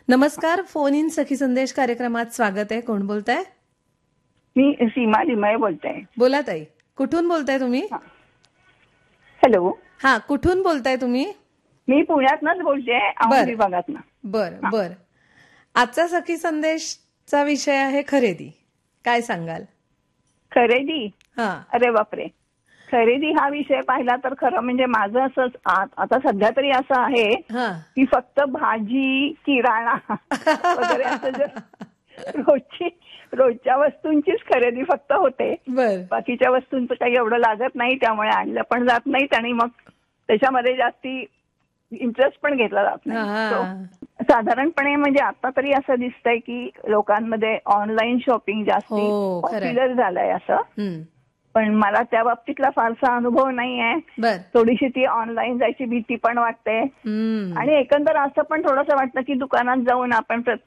नमस्कार. Phone in सखी संदेश कार्यक्रमात स्वागत आहे. कोण बोलताय? मी सीमा लिमये बोलते. बोला ताई. कुठून बोलताय तुम्ही? हॅलो. हा, कुठून बोलताय तुम्ही? मी पुण्यातनच बोलते, औंध विभागातनं. बर. आजचा सखी संदेशचा विषय आहे खरेदी. काय सांगाल? खरेदी? हा. अरे बापरे. खरेदी हा विषय पाहिला तर खरं म्हणजे माझं असंच आता सध्या तरी असं आहे की फक्त भाजी, किराणा वगैरे असं जर रोजच्या वस्तूंचीच खरेदी फक्त होते. बाकीच्या वस्तूंचं काही एवढं लागत नाही, त्यामुळे आणलं पण जात नाहीत आणि मग त्याच्यामध्ये जास्ती इंटरेस्ट पण घेतला जात नाही. साधारणपणे म्हणजे आता तरी असं दिसतंय की लोकांमध्ये ऑनलाईन शॉपिंग जास्ती पॉप्युलर झालंय असं. पण मला त्या बाबतीतला फारसा अनुभव नाही आहे. थोडीशी ती ऑनलाईन जायची भीती पण वाटते आणि एकंदर असं पण थोडंसं वाटतं की दुकानात जाऊन आपण